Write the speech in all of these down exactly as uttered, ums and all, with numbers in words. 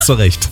Zu Recht.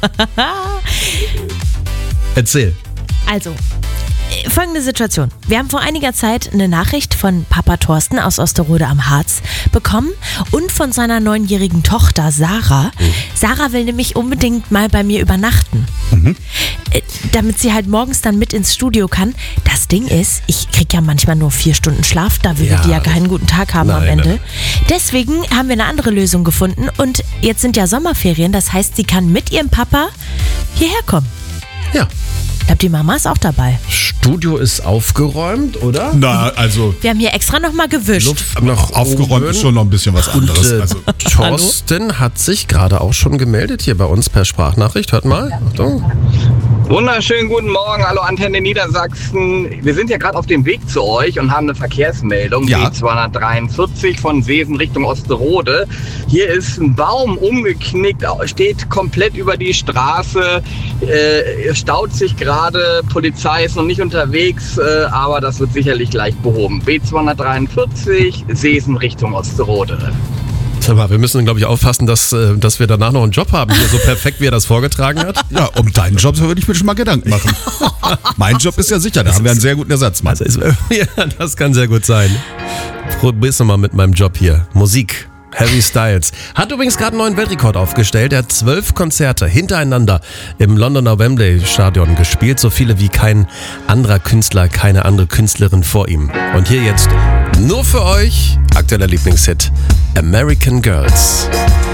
Erzähl. Also, folgende Situation. Wir haben vor einiger Zeit eine Nachricht von Papa Thorsten aus Osterode am Harz bekommen und von seiner neunjährigen Tochter Sarah. Mhm. Sarah will nämlich unbedingt mal bei mir übernachten. Mhm. Äh, damit sie halt morgens dann mit ins Studio kann. Das Ding ist, ich krieg ja manchmal nur vier Stunden Schlaf, da würde Ja. die ja keinen guten Tag haben Nein, am Ende. nein. Deswegen haben wir eine andere Lösung gefunden und jetzt sind ja Sommerferien, das heißt, sie kann mit ihrem Papa hierher kommen. Ja. Ich glaube, die Mama ist auch dabei. Studio ist aufgeräumt, oder? Na, also Wir haben hier extra nochmal gewischt. Luft nach aufgeräumt oben. ist schon noch ein bisschen was Und anderes. äh, Also, Thorsten hat sich gerade auch schon gemeldet hier bei uns per Sprachnachricht. Hört mal. Achtung. Wunderschönen guten Morgen, hallo Antenne Niedersachsen. Wir sind ja gerade auf dem Weg zu euch und haben eine Verkehrsmeldung, Ja. B zweihundertdreiundvierzig von Seesen Richtung Osterode. Hier ist ein Baum umgeknickt, steht komplett über die Straße, äh, es staut sich gerade, Polizei ist noch nicht unterwegs, äh, aber das wird sicherlich gleich behoben. B zweihundertdreiundvierzig, Seesen Richtung Osterode. Sag mal, wir müssen, glaube ich, aufpassen, dass, äh, dass wir danach noch einen Job haben, hier so perfekt, wie er das vorgetragen hat. ja, um deinen Job würde ich mir schon mal Gedanken machen. Mein Job ist ja sicher, da haben wir einen sehr guten Ersatzmann. Also ist, ja, das kann sehr gut sein. Probier's nochmal mit meinem Job hier. Musik. Harry Styles. Hat übrigens gerade einen neuen Weltrekord aufgestellt. Er hat zwölf Konzerte hintereinander im Londoner Wembley Stadion gespielt. So viele wie kein anderer Künstler, keine andere Künstlerin vor ihm. Und hier jetzt nur für euch aktueller Lieblingshit American Girls.